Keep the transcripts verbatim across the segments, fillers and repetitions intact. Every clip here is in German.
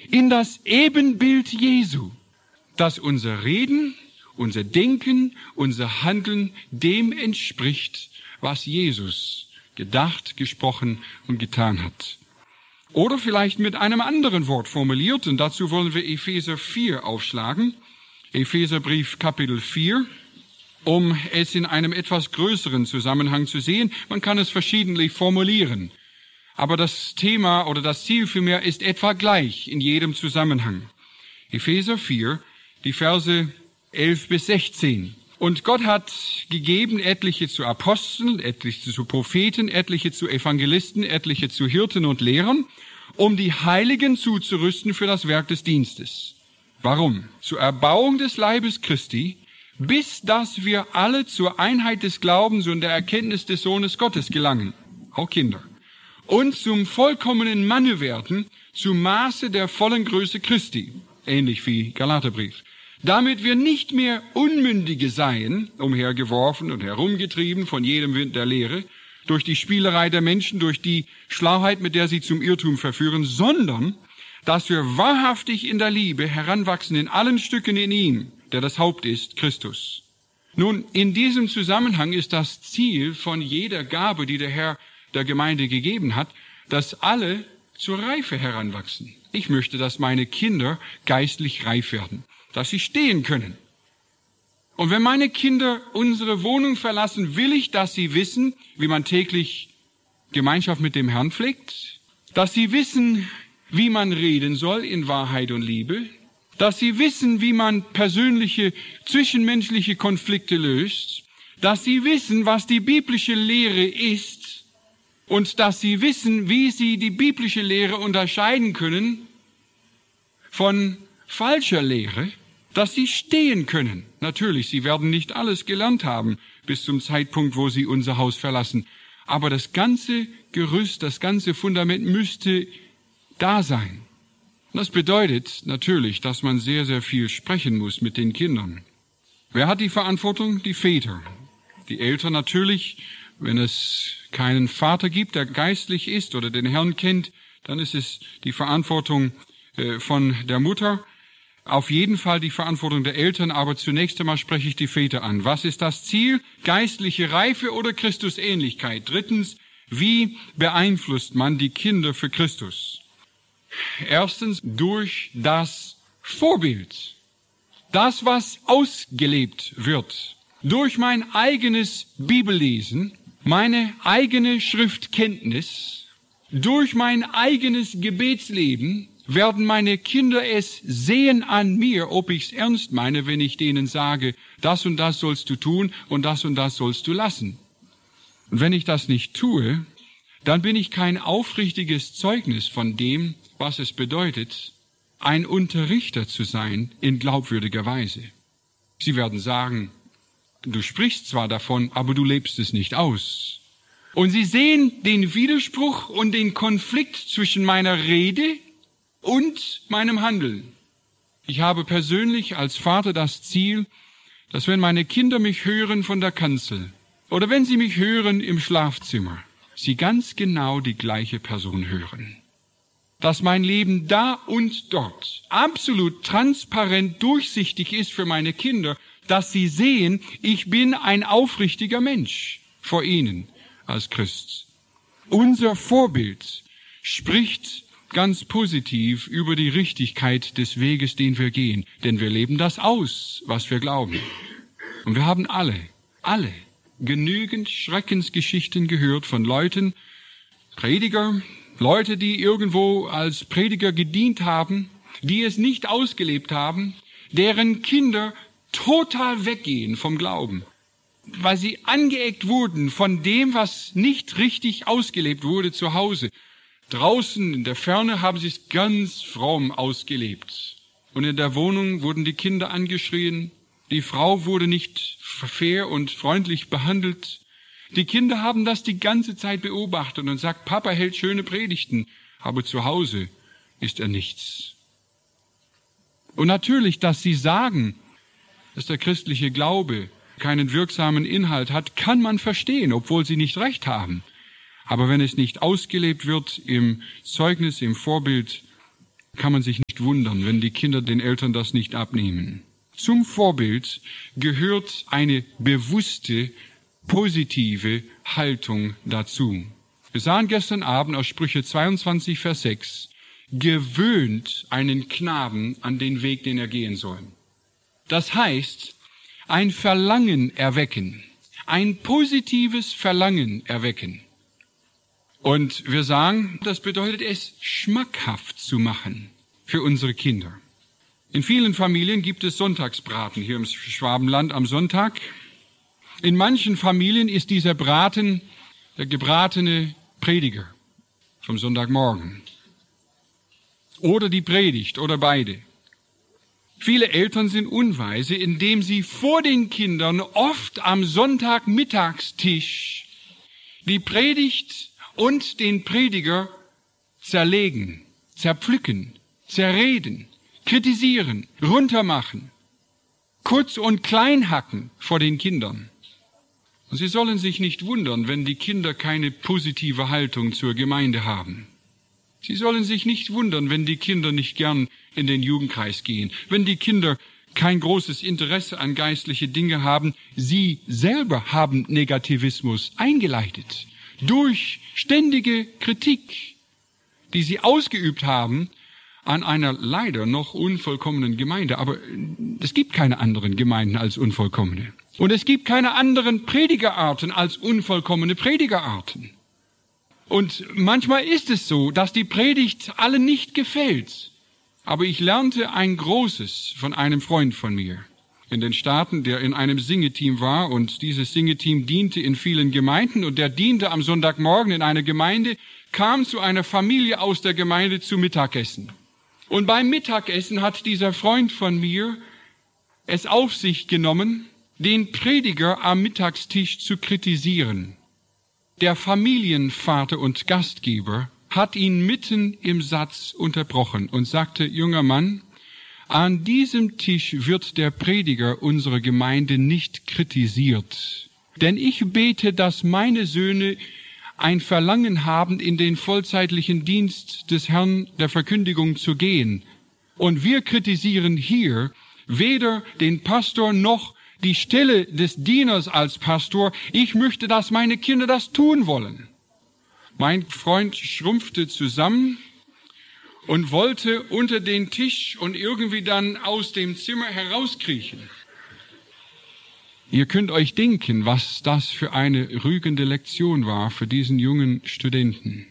in das Ebenbild Jesu, dass unser Reden, unser Denken, unser Handeln dem entspricht, was Jesus gedacht, gesprochen und getan hat. Oder vielleicht mit einem anderen Wort formuliert, und dazu wollen wir Epheser vier aufschlagen. Epheserbrief Kapitel vier, um es in einem etwas größeren Zusammenhang zu sehen. Man kann es verschiedentlich formulieren, aber das Thema oder das Ziel vielmehr ist etwa gleich in jedem Zusammenhang. Epheser vier, die Verse elf bis sechzehn. Und Gott hat gegeben etliche zu Aposteln, etliche zu Propheten, etliche zu Evangelisten, etliche zu Hirten und Lehrern, um die Heiligen zuzurüsten für das Werk des Dienstes. Warum? Zur Erbauung des Leibes Christi, bis dass wir alle zur Einheit des Glaubens und der Erkenntnis des Sohnes Gottes gelangen, auch Kinder, und zum vollkommenen Manne werden, zum Maße der vollen Größe Christi, ähnlich wie Galaterbrief. Damit wir nicht mehr Unmündige seien, umhergeworfen und herumgetrieben von jedem Wind der Lehre, durch die Spielerei der Menschen, durch die Schlauheit, mit der sie zum Irrtum verführen, sondern dass wir wahrhaftig in der Liebe heranwachsen in allen Stücken in ihm, der das Haupt ist, Christus. Nun, in diesem Zusammenhang ist das Ziel von jeder Gabe, die der Herr der Gemeinde gegeben hat, dass alle zur Reife heranwachsen. Ich möchte, dass meine Kinder geistlich reif werden, dass sie stehen können. Und wenn meine Kinder unsere Wohnung verlassen, will ich, dass sie wissen, wie man täglich Gemeinschaft mit dem Herrn pflegt, dass sie wissen, wie man reden soll in Wahrheit und Liebe, dass sie wissen, wie man persönliche, zwischenmenschliche Konflikte löst, dass sie wissen, was die biblische Lehre ist und dass sie wissen, wie sie die biblische Lehre unterscheiden können von falscher Lehre, dass sie stehen können. Natürlich, sie werden nicht alles gelernt haben bis zum Zeitpunkt, wo sie unser Haus verlassen. Aber das ganze Gerüst, das ganze Fundament müsste da sein. Das bedeutet natürlich, dass man sehr, sehr viel sprechen muss mit den Kindern. Wer hat die Verantwortung? Die Väter. Die Eltern natürlich. Wenn es keinen Vater gibt, der geistlich ist oder den Herrn kennt, dann ist es die Verantwortung von der Mutter. Auf jeden Fall die Verantwortung der Eltern, aber zunächst einmal spreche ich die Väter an. Was ist das Ziel? Geistliche Reife oder Christusähnlichkeit? Drittens, wie beeinflusst man die Kinder für Christus? Erstens, durch das Vorbild. Das, was ausgelebt wird. Durch mein eigenes Bibellesen, meine eigene Schriftkenntnis, durch mein eigenes Gebetsleben, werden meine Kinder es sehen an mir, ob ich's ernst meine, wenn ich denen sage, das und das sollst du tun und das und das sollst du lassen. Und wenn ich das nicht tue, dann bin ich kein aufrichtiges Zeugnis von dem, was es bedeutet, ein Unterrichter zu sein in glaubwürdiger Weise. Sie werden sagen, du sprichst zwar davon, aber du lebst es nicht aus. Und sie sehen den Widerspruch und den Konflikt zwischen meiner Rede und meinem Handeln. Ich habe persönlich als Vater das Ziel, dass wenn meine Kinder mich hören von der Kanzel oder wenn sie mich hören im Schlafzimmer, sie ganz genau die gleiche Person hören. Dass mein Leben da und dort absolut transparent durchsichtig ist für meine Kinder, dass sie sehen, ich bin ein aufrichtiger Mensch vor ihnen als Christ. Unser Vorbild spricht ganz positiv über die Richtigkeit des Weges, den wir gehen. Denn wir leben das aus, was wir glauben. Und wir haben alle, alle genügend Schreckensgeschichten gehört von Leuten, Prediger, Leute, die irgendwo als Prediger gedient haben, die es nicht ausgelebt haben, deren Kinder total weggehen vom Glauben, weil sie angeeckt wurden von dem, was nicht richtig ausgelebt wurde zu Hause. Draußen in der Ferne haben sie es ganz fromm ausgelebt. Und in der Wohnung wurden die Kinder angeschrien. Die Frau wurde nicht fair und freundlich behandelt. Die Kinder haben das die ganze Zeit beobachtet und sagt, Papa hält schöne Predigten, aber zu Hause ist er nichts. Und natürlich, dass sie sagen, dass der christliche Glaube keinen wirksamen Inhalt hat, kann man verstehen, obwohl sie nicht recht haben. Aber wenn es nicht ausgelebt wird im Zeugnis, im Vorbild, kann man sich nicht nicht wundern, wenn die Kinder den Eltern das nicht abnehmen. Zum Vorbild gehört eine bewusste, positive Haltung dazu. Wir sahen gestern Abend aus Sprüche zweiundzwanzig, Vers sechs, gewöhnt einen Knaben an den Weg, den er gehen soll. Das heißt, ein Verlangen erwecken, ein positives Verlangen erwecken. Und wir sagen, das bedeutet es, schmackhaft zu machen für unsere Kinder. In vielen Familien gibt es Sonntagsbraten hier im Schwabenland am Sonntag. In manchen Familien ist dieser Braten der gebratene Prediger vom Sonntagmorgen. Oder die Predigt oder beide. Viele Eltern sind unweise, indem sie vor den Kindern oft am Sonntagmittagstisch die Predigt und den Prediger zerlegen, zerpflücken, zerreden, kritisieren, runtermachen, kurz und klein hacken vor den Kindern. Und sie sollen sich nicht wundern, wenn die Kinder keine positive Haltung zur Gemeinde haben. Sie sollen sich nicht wundern, wenn die Kinder nicht gern in den Jugendkreis gehen, wenn die Kinder kein großes Interesse an geistliche Dinge haben. Sie selber haben Negativismus eingeleitet durch ständige Kritik, die sie ausgeübt haben an einer leider noch unvollkommenen Gemeinde. Aber es gibt keine anderen Gemeinden als unvollkommene. Und es gibt keine anderen Predigerarten als unvollkommene Predigerarten. Und manchmal ist es so, dass die Predigt allen nicht gefällt. Aber ich lernte ein Großes von einem Freund von mir in den Staaten, der in einem Singeteam war. Und dieses Singeteam diente in vielen Gemeinden. Und der diente am Sonntagmorgen in einer Gemeinde, kam zu einer Familie aus der Gemeinde zu Mittagessen. Und beim Mittagessen hat dieser Freund von mir es auf sich genommen, den Prediger am Mittagstisch zu kritisieren. Der Familienvater und Gastgeber hat ihn mitten im Satz unterbrochen und sagte, junger Mann, an diesem Tisch wird der Prediger unserer Gemeinde nicht kritisiert. Denn ich bete, dass meine Söhne ein Verlangen haben, in den vollzeitlichen Dienst des Herrn der Verkündigung zu gehen. Und wir kritisieren hier weder den Pastor noch die Stelle des Dieners als Pastor. Ich möchte, dass meine Kinder das tun wollen. Mein Freund schrumpfte zusammen und wollte unter den Tisch und irgendwie dann aus dem Zimmer herauskriechen. Ihr könnt euch denken, was das für eine rügende Lektion war für diesen jungen Studenten.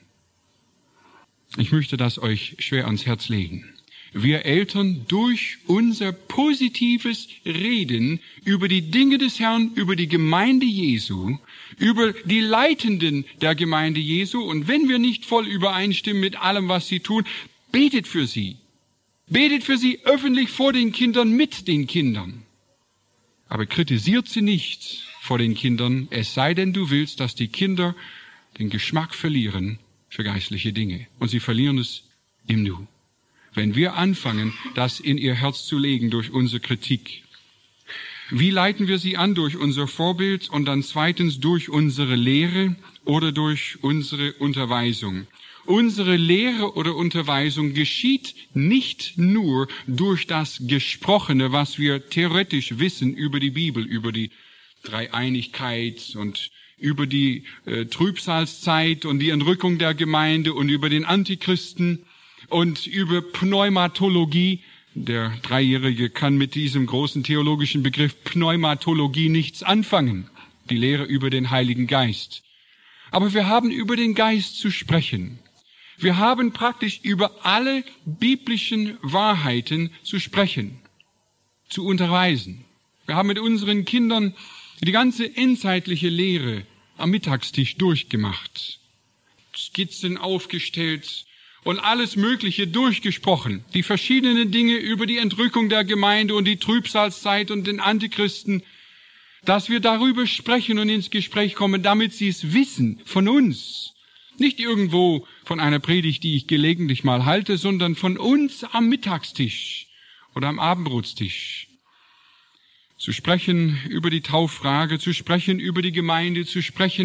Ich möchte das euch schwer ans Herz legen. Wir Eltern durch unser positives Reden über die Dinge des Herrn, über die Gemeinde Jesu, über die Leitenden der Gemeinde Jesu, und wenn wir nicht voll übereinstimmen mit allem, was sie tun, betet für sie. Betet für sie öffentlich vor den Kindern, mit den Kindern. Aber kritisiert sie nicht vor den Kindern, es sei denn, du willst, dass die Kinder den Geschmack verlieren für geistliche Dinge. Und sie verlieren es im Nu. Wenn wir anfangen, das in ihr Herz zu legen durch unsere Kritik. Wie leiten wir sie an? Durch unser Vorbild und dann zweitens durch unsere Lehre oder durch unsere Unterweisung. Unsere Lehre oder Unterweisung geschieht nicht nur durch das Gesprochene, was wir theoretisch wissen über die Bibel, über die Dreieinigkeit und über die äh, Trübsalzeit und die Entrückung der Gemeinde und über den Antichristen und über Pneumatologie. Der Dreijährige kann mit diesem großen theologischen Begriff Pneumatologie nichts anfangen, die Lehre über den Heiligen Geist. Aber wir haben über den Geist zu sprechen. Wir haben praktisch über alle biblischen Wahrheiten zu sprechen, zu unterweisen. Wir haben mit unseren Kindern die ganze endzeitliche Lehre am Mittagstisch durchgemacht, Skizzen aufgestellt und alles Mögliche durchgesprochen. Die verschiedenen Dinge über die Entrückung der Gemeinde und die Trübsalzeit und den Antichristen, dass wir darüber sprechen und ins Gespräch kommen, damit sie es wissen von uns. Nicht irgendwo von einer Predigt, die ich gelegentlich mal halte, sondern von uns am Mittagstisch oder am Abendbrotstisch. Zu sprechen über die Tauffrage, zu sprechen über die Gemeinde, zu sprechen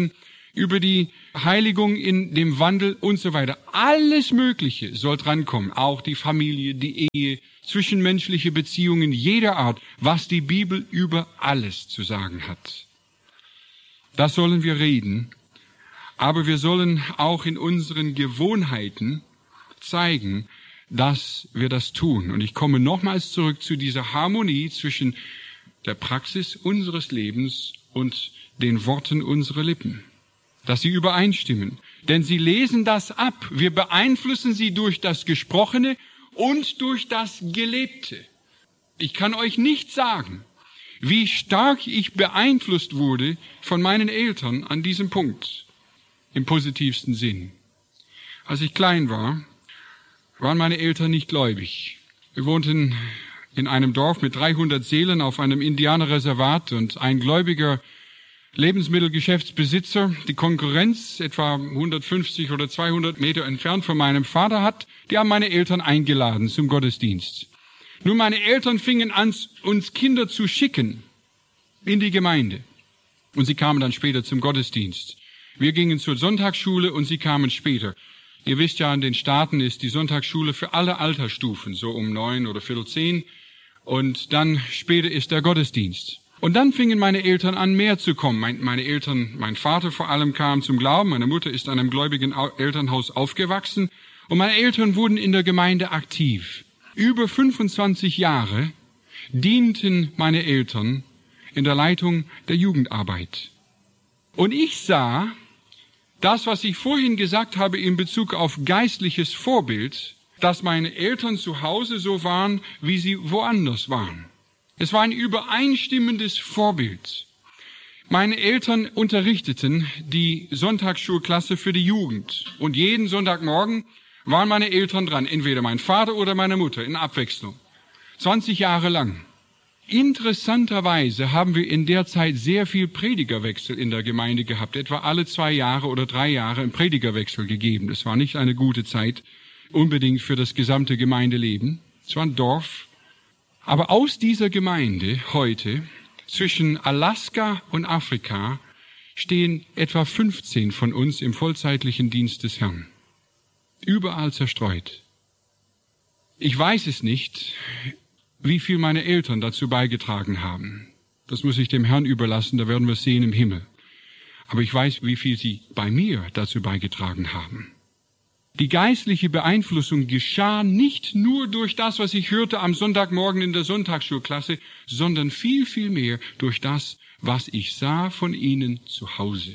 über die Heiligung in dem Wandel und so weiter. Alles Mögliche soll drankommen, auch die Familie, die Ehe, zwischenmenschliche Beziehungen jeder Art, was die Bibel über alles zu sagen hat. Das sollen wir reden, aber wir sollen auch in unseren Gewohnheiten zeigen, dass wir das tun. Und ich komme nochmals zurück zu dieser Harmonie zwischen der Praxis unseres Lebens und den Worten unserer Lippen, dass sie übereinstimmen. Denn sie lesen das ab. Wir beeinflussen sie durch das Gesprochene und durch das Gelebte. Ich kann euch nicht sagen, wie stark ich beeinflusst wurde von meinen Eltern an diesem Punkt, im positivsten Sinn. Als ich klein war, waren meine Eltern nicht gläubig. Wir wohnten in einem Dorf mit dreihundert Seelen auf einem Indianerreservat und ein gläubiger Lebensmittelgeschäftsbesitzer, die Konkurrenz etwa hundertfünfzig oder zweihundert Meter entfernt von meinem Vater hat, die haben meine Eltern eingeladen zum Gottesdienst. Nun, meine Eltern fingen an, uns Kinder zu schicken in die Gemeinde. Und sie kamen dann später zum Gottesdienst. Wir gingen zur Sonntagsschule und sie kamen später. Ihr wisst ja, in den Staaten ist die Sonntagsschule für alle Altersstufen, so um neun oder viertel zehn. Und dann später ist der Gottesdienst. Und dann fingen meine Eltern an, mehr zu kommen. Meine Eltern, mein Vater vor allem kam zum Glauben. Meine Mutter ist in einem gläubigen Elternhaus aufgewachsen. Und meine Eltern wurden in der Gemeinde aktiv. Über fünfundzwanzig Jahre dienten meine Eltern in der Leitung der Jugendarbeit. Und ich sah, das, was ich vorhin gesagt habe in Bezug auf geistliches Vorbild, dass meine Eltern zu Hause so waren, wie sie woanders waren. Es war ein übereinstimmendes Vorbild. Meine Eltern unterrichteten die Sonntagsschulklasse für die Jugend. Und jeden Sonntagmorgen waren meine Eltern dran, entweder mein Vater oder meine Mutter, in Abwechslung. zwanzig Jahre lang. Interessanterweise haben wir in der Zeit sehr viel Predigerwechsel in der Gemeinde gehabt. Etwa alle zwei Jahre oder drei Jahre einen Predigerwechsel gegeben. Das war nicht eine gute Zeit, unbedingt für das gesamte Gemeindeleben. Es war ein Dorf. Aber aus dieser Gemeinde heute, zwischen Alaska und Afrika, stehen etwa fünfzehn von uns im vollzeitlichen Dienst des Herrn. Überall zerstreut. Ich weiß es nicht, wie viel meine Eltern dazu beigetragen haben. Das muss ich dem Herrn überlassen, da werden wir es sehen im Himmel. Aber ich weiß, wie viel sie bei mir dazu beigetragen haben. Die geistliche Beeinflussung geschah nicht nur durch das, was ich hörte am Sonntagmorgen in der Sonntagsschulklasse, sondern viel, viel mehr durch das, was ich sah von ihnen zu Hause.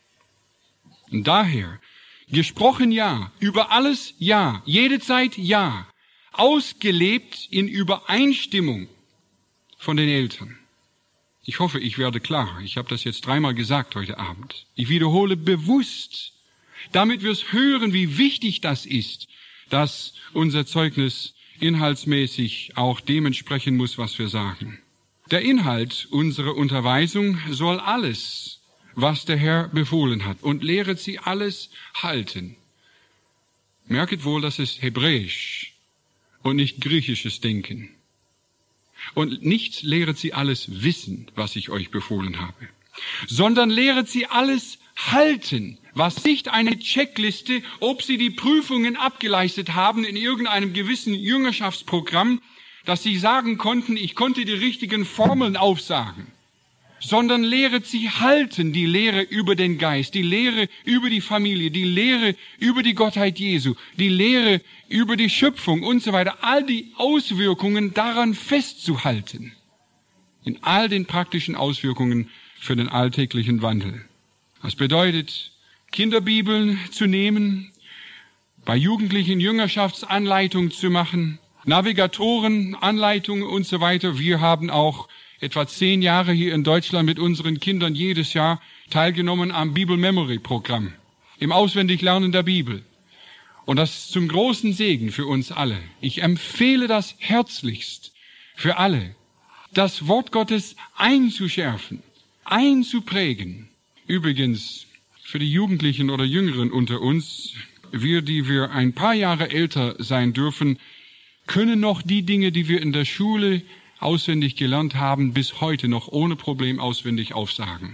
Und daher, gesprochen ja, über alles ja, jede Zeit ja, ausgelebt in Übereinstimmung von den Eltern. Ich hoffe, ich werde klar. Ich habe das jetzt dreimal gesagt heute Abend. Ich wiederhole bewusst, damit wir es hören, wie wichtig das ist, dass unser Zeugnis inhaltsmäßig auch dementsprechend muss, was wir sagen. Der Inhalt unserer Unterweisung soll alles, was der Herr befohlen hat, und lehret sie alles halten. Merket wohl, das ist Hebräisch und nicht griechisches Denken. Und nicht lehret sie alles wissen, was ich euch befohlen habe, sondern lehret sie alles halten, was nicht eine Checkliste, ob sie die Prüfungen abgeleistet haben in irgendeinem gewissen Jüngerschaftsprogramm, dass sie sagen konnten, ich konnte die richtigen Formeln aufsagen, sondern lehret sie halten, die Lehre über den Geist, die Lehre über die Familie, die Lehre über die Gottheit Jesu, die Lehre über die Schöpfung und so weiter, all die Auswirkungen daran festzuhalten, in all den praktischen Auswirkungen für den alltäglichen Wandel. Das bedeutet, Kinderbibeln zu nehmen, bei Jugendlichen Jüngerschaftsanleitung zu machen, Navigatoren, Anleitungen und so weiter. Wir haben auch etwa zehn Jahre hier in Deutschland mit unseren Kindern jedes Jahr teilgenommen am Bible-Memory-Programm, im Auswendiglernen der Bibel. Und das ist zum großen Segen für uns alle. Ich empfehle das herzlichst für alle, das Wort Gottes einzuschärfen, einzuprägen. Übrigens, für die Jugendlichen oder Jüngeren unter uns, wir, die wir ein paar Jahre älter sein dürfen, können noch die Dinge, die wir in der Schule auswendig gelernt haben, bis heute noch ohne Problem auswendig aufsagen.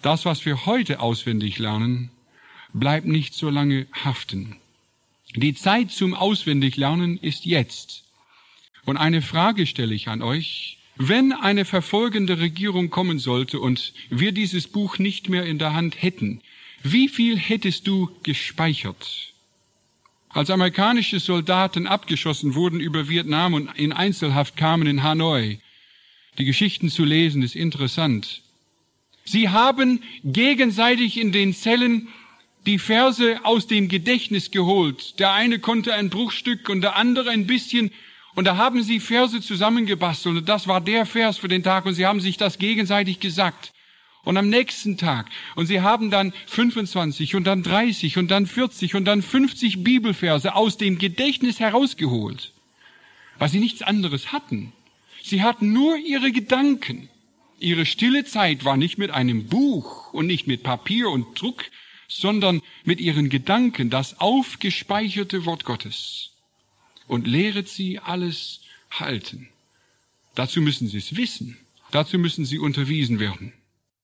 Das, was wir heute auswendig lernen, bleibt nicht so lange haften. Die Zeit zum Auswendiglernen ist jetzt. Und eine Frage stelle ich an euch. Wenn eine verfolgende Regierung kommen sollte und wir dieses Buch nicht mehr in der Hand hätten, wie viel hättest du gespeichert? Als amerikanische Soldaten abgeschossen wurden über Vietnam und in Einzelhaft kamen in Hanoi, die Geschichten zu lesen, ist interessant. Sie haben gegenseitig in den Zellen die Verse aus dem Gedächtnis geholt. Der eine konnte ein Bruchstück und der andere ein bisschen. Und da haben sie Verse zusammengebastelt. Und das war der Vers für den Tag. Und sie haben sich das gegenseitig gesagt. Und am nächsten Tag. Und sie haben dann fünfundzwanzig und dann dreißig und dann vierzig und dann fünfzig Bibelverse aus dem Gedächtnis herausgeholt. Weil sie nichts anderes hatten. Sie hatten nur ihre Gedanken. Ihre stille Zeit war nicht mit einem Buch und nicht mit Papier und Druck, sondern mit ihren Gedanken, das aufgespeicherte Wort Gottes. Und lehret sie alles halten. Dazu müssen sie es wissen. Dazu müssen sie unterwiesen werden.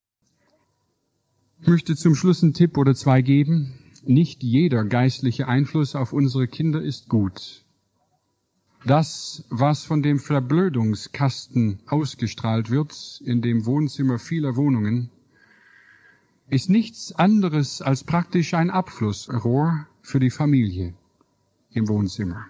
Ich möchte zum Schluss einen Tipp oder zwei geben. Nicht jeder geistliche Einfluss auf unsere Kinder ist gut. Das, was von dem Verblödungskasten ausgestrahlt wird, in dem Wohnzimmer vieler Wohnungen, ist nichts anderes als praktisch ein Abflussrohr für die Familie im Wohnzimmer.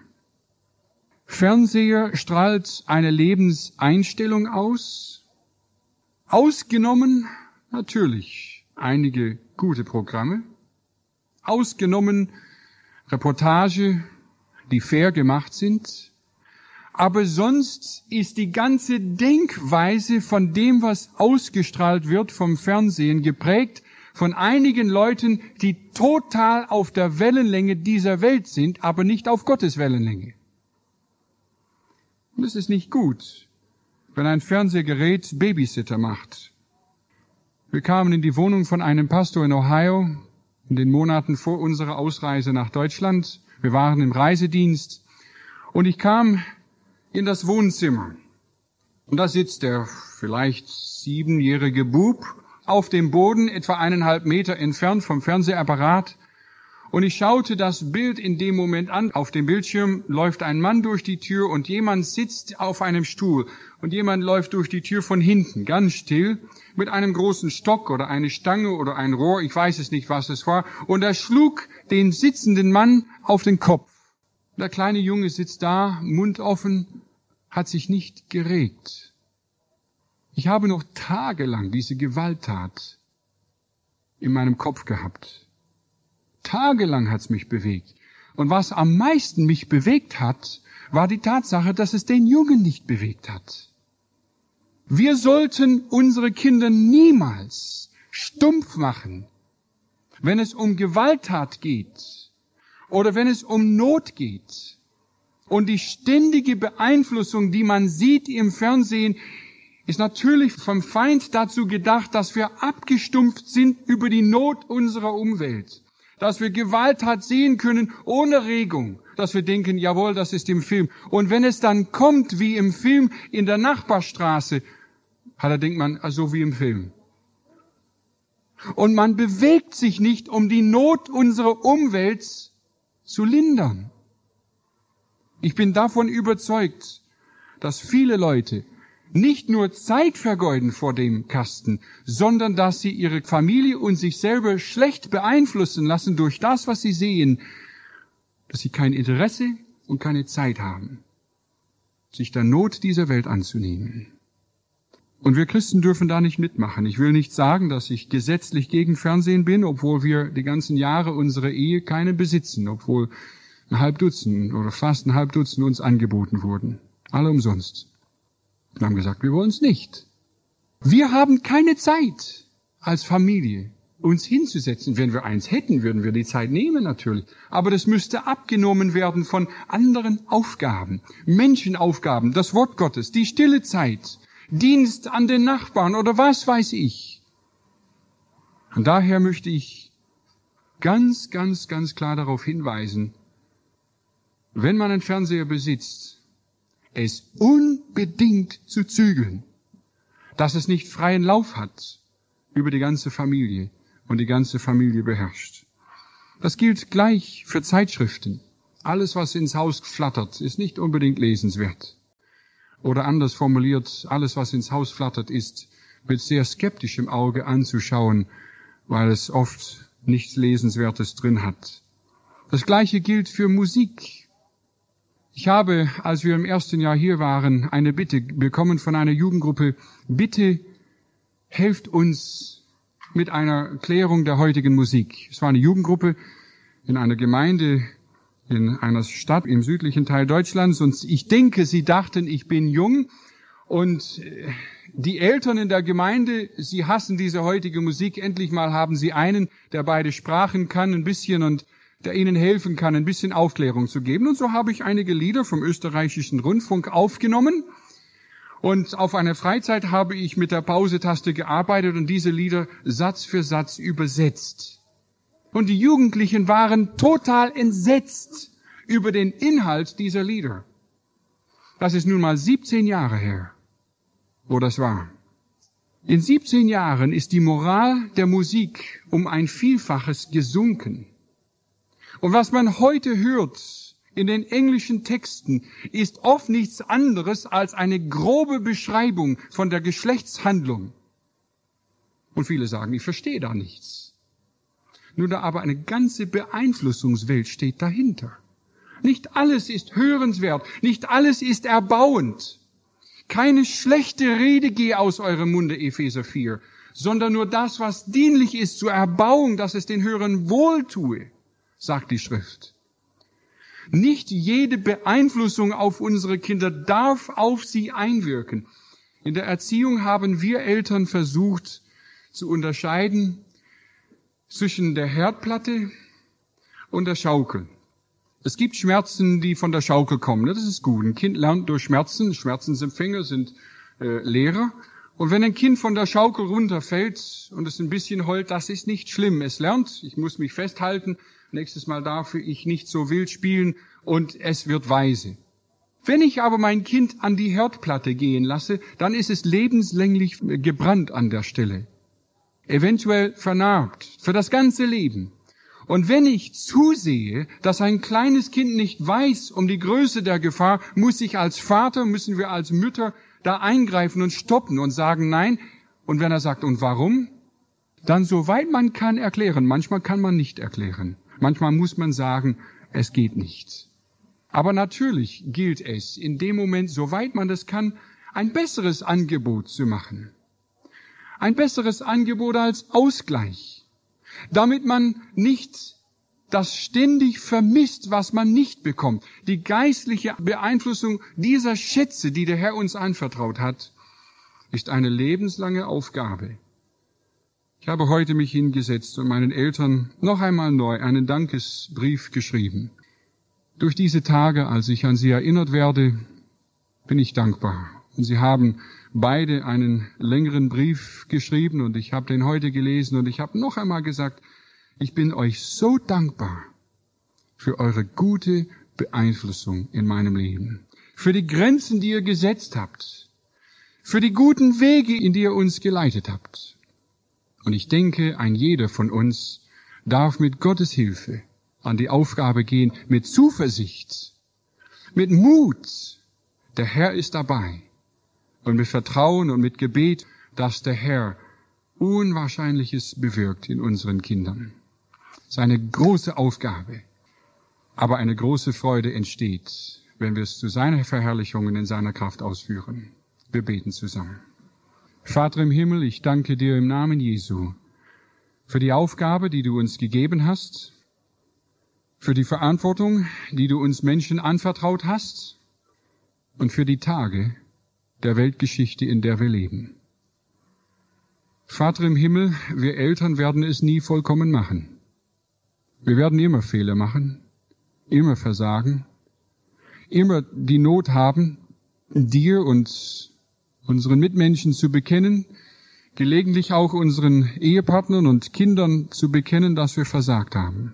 Fernseher strahlt eine Lebenseinstellung aus, ausgenommen natürlich einige gute Programme, ausgenommen Reportage, die fair gemacht sind, aber sonst ist die ganze Denkweise von dem, was ausgestrahlt wird vom Fernsehen, geprägt von einigen Leuten, die total auf der Wellenlänge dieser Welt sind, aber nicht auf Gottes Wellenlänge. Und es ist nicht gut, wenn ein Fernsehgerät Babysitter macht. Wir kamen in die Wohnung von einem Pastor in Ohio in den Monaten vor unserer Ausreise nach Deutschland. Wir waren im Reisedienst und ich kam in das Wohnzimmer. Und da sitzt der vielleicht siebenjährige Bub auf dem Boden, etwa eineinhalb Meter entfernt vom Fernsehapparat. Und ich schaute das Bild in dem Moment an. Auf dem Bildschirm läuft ein Mann durch die Tür und jemand sitzt auf einem Stuhl. Und jemand läuft durch die Tür von hinten, ganz still, mit einem großen Stock oder eine Stange oder ein Rohr, ich weiß es nicht, was es war. Und er schlug den sitzenden Mann auf den Kopf. Der kleine Junge sitzt da, Mund offen, hat sich nicht geregt. Ich habe noch tagelang diese Gewalttat in meinem Kopf gehabt. Tagelang hat's mich bewegt. Und was am meisten mich bewegt hat, war die Tatsache, dass es den Jungen nicht bewegt hat. Wir sollten unsere Kinder niemals stumpf machen, wenn es um Gewalttat geht oder wenn es um Not geht. Und die ständige Beeinflussung, die man sieht im Fernsehen, ist natürlich vom Feind dazu gedacht, dass wir abgestumpft sind über die Not unserer Umwelt. Dass wir Gewalttat sehen können ohne Regung. Dass wir denken, jawohl, das ist im Film. Und wenn es dann kommt, wie im Film in der Nachbarstraße, da denkt man, so wie im Film. Und man bewegt sich nicht, um die Not unserer Umwelt zu lindern. Ich bin davon überzeugt, dass viele Leute nicht nur Zeit vergeuden vor dem Kasten, sondern dass sie ihre Familie und sich selber schlecht beeinflussen lassen durch das, was sie sehen, dass sie kein Interesse und keine Zeit haben, sich der Not dieser Welt anzunehmen. Und wir Christen dürfen da nicht mitmachen. Ich will nicht sagen, dass ich gesetzlich gegen Fernsehen bin, obwohl wir die ganzen Jahre unserer Ehe keine besitzen, obwohl ein halb Dutzend oder fast ein halb Dutzend uns angeboten wurden. Alle umsonst. Wir haben gesagt, wir wollen es nicht. Wir haben keine Zeit als Familie, uns hinzusetzen. Wenn wir eins hätten, würden wir die Zeit nehmen natürlich. Aber das müsste abgenommen werden von anderen Aufgaben, Menschenaufgaben, das Wort Gottes, die stille Zeit, Dienst an den Nachbarn oder was weiß ich. Und daher möchte ich ganz, ganz, ganz klar darauf hinweisen, wenn man einen Fernseher besitzt, es unbedingt zu zügeln, dass es nicht freien Lauf hat, über die ganze Familie und die ganze Familie beherrscht. Das gilt gleich für Zeitschriften. Alles, was ins Haus flattert, ist nicht unbedingt lesenswert. Oder anders formuliert, alles, was ins Haus flattert, ist mit sehr skeptischem Auge anzuschauen, weil es oft nichts Lesenswertes drin hat. Das Gleiche gilt für Musik. Ich habe, als wir im ersten Jahr hier waren, eine Bitte bekommen von einer Jugendgruppe. Bitte helft uns mit einer Klärung der heutigen Musik. Es war eine Jugendgruppe in einer Gemeinde in einer Stadt im südlichen Teil Deutschlands, und ich denke, sie dachten, ich bin jung, und die Eltern in der Gemeinde, sie hassen diese heutige Musik. Endlich mal haben sie einen, der beide Sprachen kann, ein bisschen, und der ihnen helfen kann, ein bisschen Aufklärung zu geben. Und so habe ich einige Lieder vom österreichischen Rundfunk aufgenommen, und auf einer Freizeit habe ich mit der Pausetaste gearbeitet und diese Lieder Satz für Satz übersetzt. Und die Jugendlichen waren total entsetzt über den Inhalt dieser Lieder. Das ist nun mal siebzehn Jahre her, wo das war. In siebzehn Jahren ist die Moral der Musik um ein Vielfaches gesunken. Und was man heute hört in den englischen Texten, ist oft nichts anderes als eine grobe Beschreibung von der Geschlechtshandlung. Und viele sagen, ich verstehe da nichts. Nur da aber eine ganze Beeinflussungswelt steht dahinter. Nicht alles ist hörenswert, nicht alles ist erbauend. Keine schlechte Rede gehe aus eurem Munde, Epheser vier, sondern nur das, was dienlich ist zur Erbauung, dass es den Hörern wohltue, sagt die Schrift. Nicht jede Beeinflussung auf unsere Kinder darf auf sie einwirken. In der Erziehung haben wir Eltern versucht zu unterscheiden zwischen der Herdplatte und der Schaukel. Es gibt Schmerzen, die von der Schaukel kommen. Das ist gut. Ein Kind lernt durch Schmerzen. Schmerzensempfänger sind äh, Lehrer. Und wenn ein Kind von der Schaukel runterfällt und es ein bisschen heult, das ist nicht schlimm. Es lernt, ich muss mich festhalten, nächstes Mal darf ich nicht so wild spielen, und es wird weise. Wenn ich aber mein Kind an die Herdplatte gehen lasse, dann ist es lebenslänglich gebrannt an der Stelle. Eventuell vernarbt für das ganze Leben. Und wenn ich zusehe, dass ein kleines Kind nicht weiß um die Größe der Gefahr, muss ich als Vater, müssen wir als Mütter da eingreifen und stoppen und sagen nein. Und wenn er sagt, und warum? Dann soweit man kann erklären. Manchmal kann man nicht erklären. Manchmal muss man sagen, es geht nicht. Aber natürlich gilt es, in dem Moment, soweit man das kann, ein besseres Angebot zu machen. Ein besseres Angebot als Ausgleich, damit man nicht das ständig vermisst, was man nicht bekommt. Die geistliche Beeinflussung dieser Schätze, die der Herr uns anvertraut hat, ist eine lebenslange Aufgabe. Ich habe heute mich hingesetzt und meinen Eltern noch einmal neu einen Dankesbrief geschrieben. Durch diese Tage, als ich an sie erinnert werde, bin ich dankbar. Und sie haben beide einen längeren Brief geschrieben, und ich habe den heute gelesen, und ich habe noch einmal gesagt, ich bin euch so dankbar für eure gute Beeinflussung in meinem Leben, für die Grenzen, die ihr gesetzt habt, für die guten Wege, in die ihr uns geleitet habt. Und ich denke, ein jeder von uns darf mit Gottes Hilfe an die Aufgabe gehen, mit Zuversicht, mit Mut. Der Herr ist dabei. Und mit Vertrauen und mit Gebet, dass der Herr Unwahrscheinliches bewirkt in unseren Kindern. Das ist eine große Aufgabe. Aber eine große Freude entsteht, wenn wir es zu seiner Verherrlichung und in seiner Kraft ausführen. Wir beten zusammen. Vater im Himmel, ich danke dir im Namen Jesu für die Aufgabe, die du uns gegeben hast, für die Verantwortung, die du uns Menschen anvertraut hast, und für die Tage der Weltgeschichte, in der wir leben. Vater im Himmel, wir Eltern werden es nie vollkommen machen. Wir werden immer Fehler machen, immer versagen, immer die Not haben, dir und unseren Mitmenschen zu bekennen, gelegentlich auch unseren Ehepartnern und Kindern zu bekennen, dass wir versagt haben.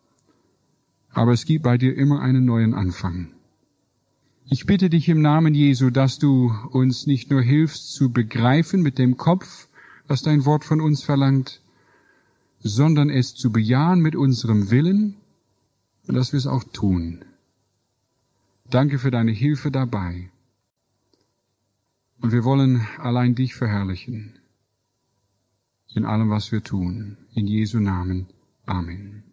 Aber es gibt bei dir immer einen neuen Anfang. Ich bitte dich im Namen Jesu, dass du uns nicht nur hilfst zu begreifen mit dem Kopf, was dein Wort von uns verlangt, sondern es zu bejahen mit unserem Willen und dass wir es auch tun. Danke für deine Hilfe dabei. Und wir wollen allein dich verherrlichen in allem, was wir tun. In Jesu Namen. Amen.